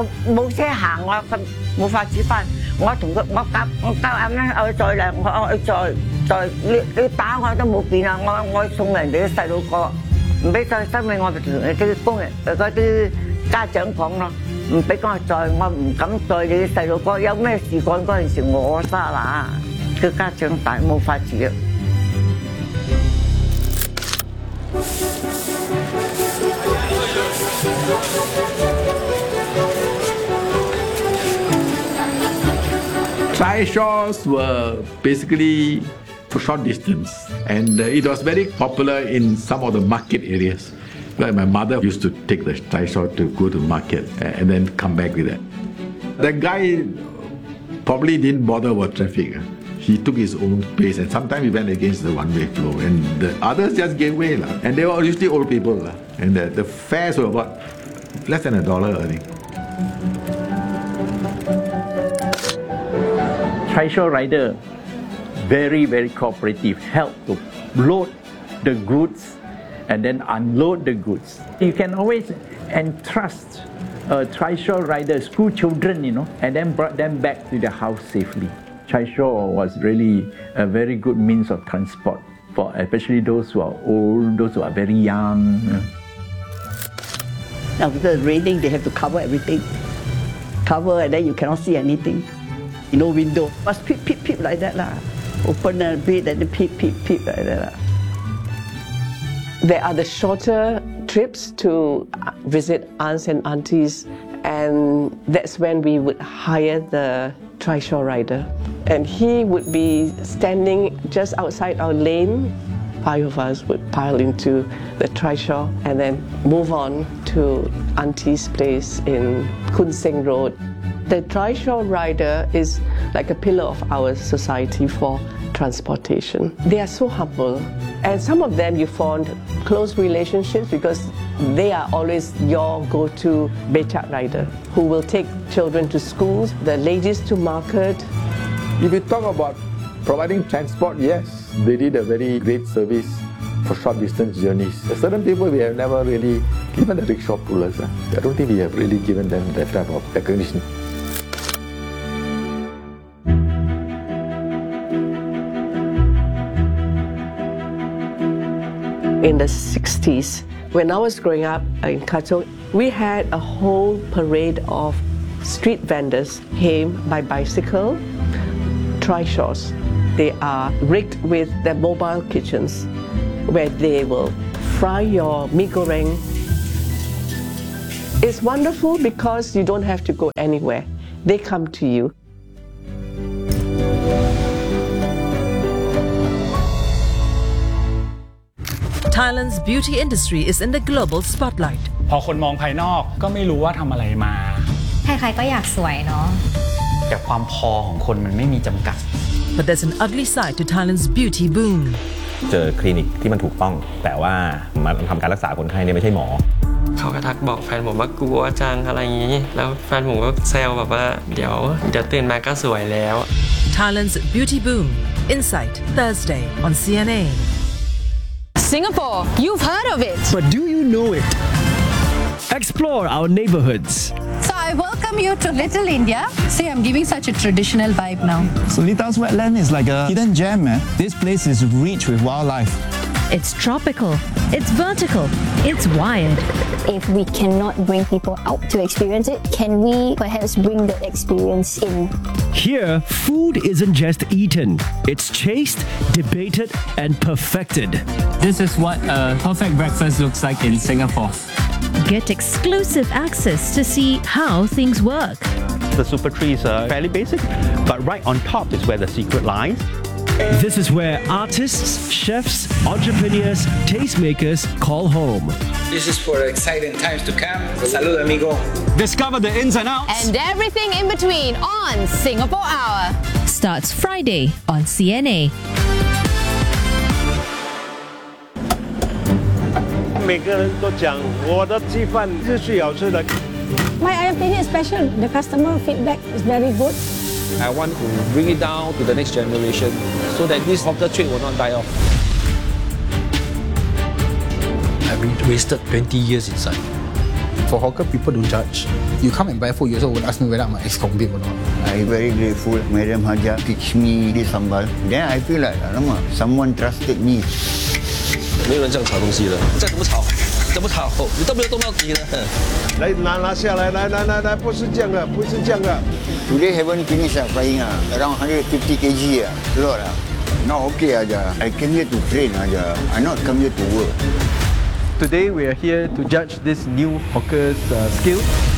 佢冇車行，我冇法子翻。我同佢我夾硬咧，我再嚟，我再你打我都冇變啊！我送人哋啲細路哥，唔俾再收尾，我咪同啲工人嗰啲家長講咯，唔俾我載，我唔敢載你啲細路哥。有咩事幹嗰陣時，我沙拿，佢家長大冇法子嘅。 Trishaws were basically for short distance, and it was very popular in some of the market areas. Like my mother used to take the trishaw to go to market and then come back with it. That guy probably didn't bother about traffic. He took his own pace, and sometimes he went against the one-way flow, and the others just gave way. And they were usually old people. And the fares were about less than $1, I think. Trishaw rider, very, very cooperative, help to load the goods and then unload the goods. You can always entrust a trishaw rider, school children, and then brought them back to the house safely. Trishaw was really a very good means of transport for especially those who are old, those who are very young. After raining, they have to cover everything. Cover, and then you cannot see anything. No window. Must peep, peep, peep like that lah. Open a bit and then peep, peep, peep like that lah. There are the shorter trips to visit aunts and aunties, and that's when we would hire the trishaw rider. And he would be standing just outside our lane. 5 of us would pile into the trishaw and then move on to auntie's place in Khun Seng Road. The trishaw rider is like a pillar of our society for transportation. They are so humble, and some of them you formed close relationships because they are always your go-to becak rider who will take children to schools, the ladies to market. If you talk about providing transport, yes, they did a very great service for short distance journeys. Certain people we have never really given the rickshaw pullers. I don't think we have really given them that type of recognition. In the 60s, when I was growing up in Katong, we had a whole parade of street vendors came by bicycle, trishaws. They are rigged with their mobile kitchens where they will fry your mee goreng. It's wonderful because you don't have to go anywhere. They come to you. Thailand's beauty industry is in the global spotlight. พอคนมองภายนอกก็ไม่รู้ว่าทำอะไรมาใครๆก็อยากสวยเนาะแต่ความพอของคนมันไม่มีจำกัด But there's an ugly side to Thailand's beauty boom. เจอคลินิกที่มันถูกต้องแต่ว่ามาทำการรักษาคนไข้เนี่ยไม่ใช่หมอเขาก็ทักบอกแฟนผมว่ากลัวจังอะไรอย่างนี้แล้วแฟนผมก็แซวแบบว่าเดี๋ยวตื่นมาก็สวยแล้ว Thailand's beauty boom. Insight Thursday on CNA. Singapore, you've heard of it. But do you know it? Explore our neighborhoods. So I welcome you to Little India. See, I'm giving such a traditional vibe now. Solita's wetland is like a hidden gem, man. This place is rich with wildlife. It's tropical, it's vertical, it's wild. If we cannot bring people out to experience it, can we perhaps bring the experience in? Here, food isn't just eaten, it's chased, debated, and perfected. This is what a perfect breakfast looks like in Singapore. Get exclusive access to see how things work. The super trees are fairly basic, but right on top is where the secret lies. This is where artists, chefs, entrepreneurs, tastemakers call home. This is for exciting times to come. Salud, amigo. Discover the ins and outs. And everything in between on Singapore Hour. Starts Friday on CNA. 每个人都讲我的鸡饭是最好吃的。 My IFPD is special. The customer feedback is very good. I want to bring it down to the next generation so that this hawker trade will not die off. I've been wasted 20 years inside. For hawker, people don't judge. You come and buy food, you also would ask me whether I'm an ex-convict or not. I very grateful. Madam Haja teach me this sambal. Then I feel like, alamak, someone trusted me. 没有人这样炒东西的，再怎么炒，怎么炒，你都没有动到底的。 来拿下来，来，不是这样的，不是这样的。 Today haven't finished frying around 150 kg a lot Not okay aja. I came here to train aja. I not come here to work. Today we are here to judge this new hawker's skill.